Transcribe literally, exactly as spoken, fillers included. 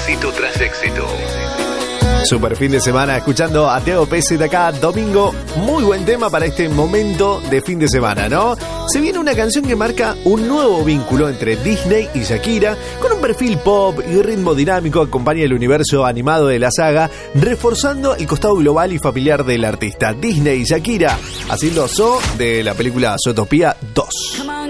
Éxito tras éxito. Super fin de semana escuchando a Teo Pese de acá, domingo. Muy buen tema para este momento de fin de semana, ¿no? Se viene una canción que marca un nuevo vínculo entre Disney y Shakira, con un perfil pop y ritmo dinámico, acompaña el universo animado de la saga, reforzando el costado global y familiar del artista. Disney y Shakira haciendo So de la película Zootopia dos.